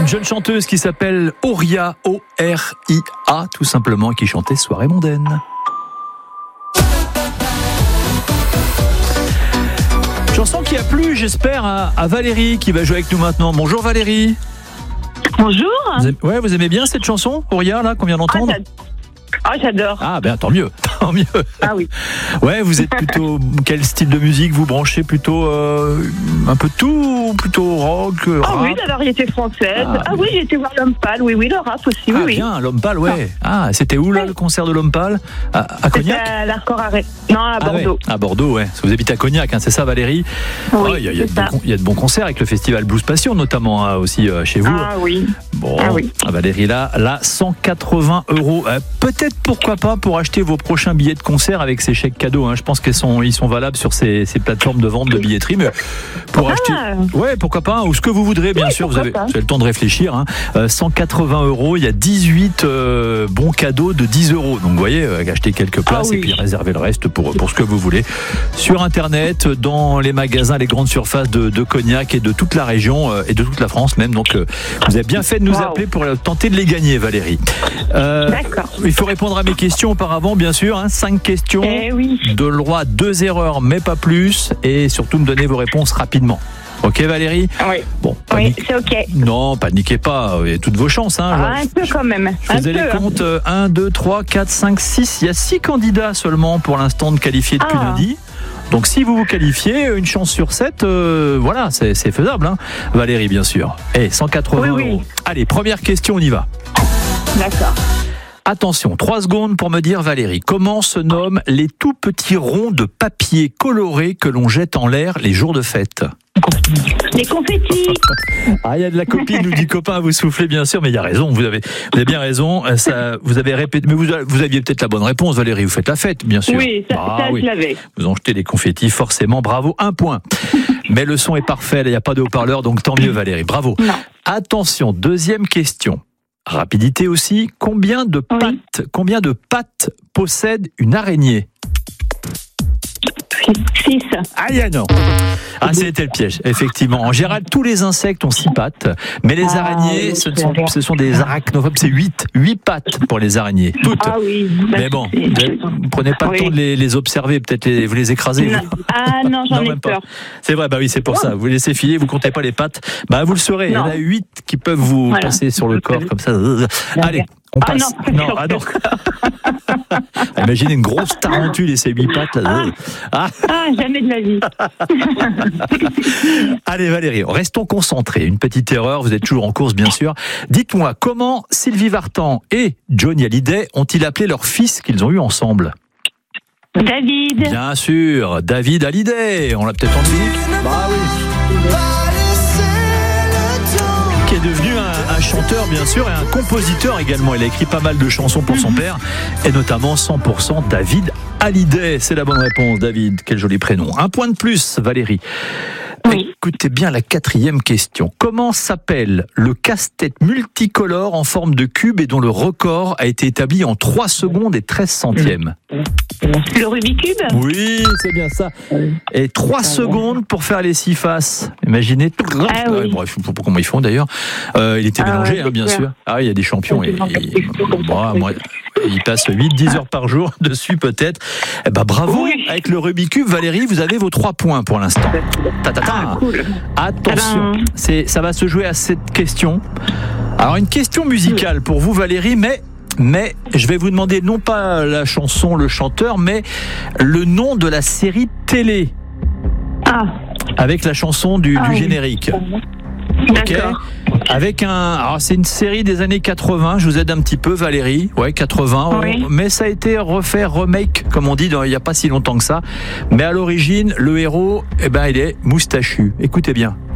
jeune chanteuse qui s'appelle Oria, O-R-I-A, tout simplement, qui chantait Soirée mondaine. Chanson qui a plu, j'espère, à Valérie qui va jouer avec nous maintenant. Bonjour Valérie. Bonjour. Vous aimez bien cette chanson, Oria, là, qu'on vient d'entendre? J'adore. Ah ben tant mieux, tant mieux. Ah oui. Ouais, vous êtes plutôt quel style de musique vous branchez? Plutôt un peu de tout, ou plutôt rock, rap? Oui, la variété française. Oui, j'ai été voir L'Homme Pâle. Oui, le rap aussi. Oui. Bien, L'Homme Pâle, ouais. C'était où là le concert de L'Homme Pâle? À Cognac? C'était à l'Arcor Arrêt. Non, à Bordeaux. Ouais. À Bordeaux, ouais. Parce que vous habitez à Cognac, c'est ça Valérie? Oui, il y a de bons concerts avec le festival Blues Passion notamment aussi chez vous. Ah oui. Bon, Valérie, là 180 €. Peut-être pourquoi pas pour acheter vos prochains billets de concert avec ces chèques cadeaux. Je pense qu'ils sont valables sur ces plateformes de vente de billetterie. Mais pour acheter, pourquoi pas, ou ce que vous voudrez, bien sûr. Vous avez le temps de réfléchir. 180 €. Il y a 18 bons cadeaux de 10 €. Donc vous voyez, acheter quelques places et puis réserver le reste pour ce que vous voulez sur Internet, dans les magasins, les grandes surfaces de Cognac et de toute la région et de toute la France même. Donc vous avez bien fait de nous appeler pour tenter de les gagner, Valérie. D'accord. Il faut répondre à mes questions auparavant, bien sûr. 5 questions. De le droit à 2 erreurs, mais pas plus. Et surtout, me donner vos réponses rapidement. Ok, Valérie? Oui. Bon, oui, c'est ok. Non, paniquez pas. Il y a toutes vos chances. Un peu quand même. Je faisais les comptes. 1, 2, 3, 4, 5, 6. Il y a 6 candidats seulement pour l'instant de qualifiés depuis lundi. Donc si vous vous qualifiez, une chance sur 7, c'est faisable, Valérie, bien sûr. 180 €. Allez, première question, on y va. D'accord. Attention, 3 secondes pour me dire, Valérie, comment se nomment les tout petits ronds de papier coloré que l'on jette en l'air les jours de fête? Les confettis. Il y a de la copine, nous dit copain, vous soufflez bien sûr, mais il y a raison, vous avez bien raison. Vous avez répété, mais vous aviez peut-être la bonne réponse, Valérie, vous faites la fête, bien sûr. Oui, je l'avais. Vous en jetez les confettis, forcément, bravo, 1 point. Mais le son est parfait, il n'y a pas de haut-parleur, donc tant mieux, Valérie, bravo. Non. Attention, deuxième question. Rapidité aussi, combien de pattes possède une araignée? 6. Non. C'était le piège, effectivement. En général, tous les insectes ont 6 pattes, mais les araignées, ce sont des arachnophobes, c'est 8 pattes pour les araignées, toutes. Mais bon, vous prenez pas le temps de les observer, peut-être vous les écrasez. Non, j'en ai peur. C'est vrai, oui, c'est pour ça. Vous laissez filer, vous comptez pas les pattes. Vous le saurez, il y en a 8 qui peuvent vous passer sur le corps, comme ça. Allez, on passe. Non. Imaginez une grosse tarentule et ses 8 pattes là. Jamais de la vie. Allez Valérie, restons concentrés. Une petite erreur, vous êtes toujours en course bien sûr. Dites-moi, comment Sylvie Vartan et Johnny Hallyday ont-ils appelé leur fils qu'ils ont eu ensemble? David. Bien sûr, David Hallyday. On l'a peut-être en musique. Qui est devenu un chanteur bien sûr et un compositeur également. Il a écrit pas mal de chansons pour son père et notamment 100% David Hallyday. C'est la bonne réponse, David. Quel joli prénom. 1 point de plus, Valérie. Écoutez bien la 4e question. Comment s'appelle le casse-tête multicolore en forme de cube et dont le record a été établi en 3 secondes et 13 centièmes? Le Rubik's Cube? Oui, c'est bien ça. Et 3 secondes pour faire les 6 faces. Imaginez. Bref, je sais pas comment ils font d'ailleurs. Il était mélangé, bien sûr. Il y a des champions. Il passe 8-10 heures par jour dessus peut-être. Bravo. Avec le Rubik's Cube, Valérie, vous avez vos 3 points pour l'instant. Cool. Attention, ça va se jouer à cette question. Alors une question musicale pour vous, Valérie, mais je vais vous demander non pas la chanson, le chanteur, mais le nom de la série télé. Avec la chanson du générique. D'accord. Avec c'est une série des années 80, je vous aide un petit peu Valérie, 80, mais ça a été remake, comme on dit, il n'y a pas si longtemps que ça. Mais à l'origine, le héros, il est moustachu. Écoutez bien.